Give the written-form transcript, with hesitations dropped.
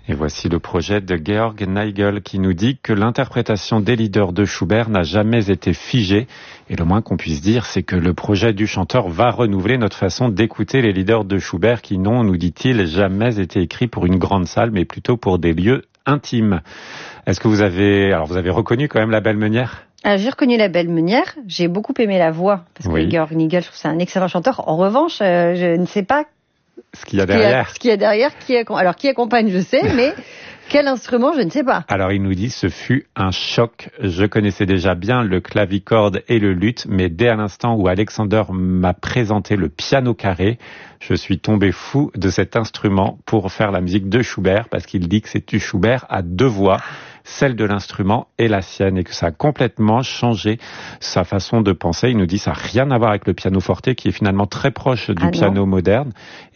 Et voici le projet de Georg Nigel qui nous dit que l'interprétation des leaders de Schubert n'a jamais été figée. Et le moins qu'on puisse dire, c'est que le projet du chanteur va renouveler notre façon d'écouter les leaders de Schubert qui n'ont, nous dit-il, jamais été écrits pour une grande salle, mais plutôt pour des lieux intimes. Est-ce que vous avez reconnu quand même La Belle Meunière ? Alors, j'ai reconnu La Belle Meunière. J'ai beaucoup aimé la voix parce que Georg Nigel, je trouve que c'est un excellent chanteur. En revanche, je ne sais pas ce qu'il y a derrière. Qui accompagne, je sais, mais quel instrument, je ne sais pas. Alors, il nous dit, ce fut un choc. Je connaissais déjà bien le clavicorde et le luth, mais dès à l'instant où Alexander m'a présenté le piano carré, je suis tombé fou de cet instrument pour faire la musique de Schubert, parce qu'il dit que c'est du Schubert à deux voix, celle de l'instrument et la sienne, et que ça a complètement changé sa façon de penser. Il nous dit ça n'a rien à voir avec le piano forte, qui est finalement très proche du piano moderne.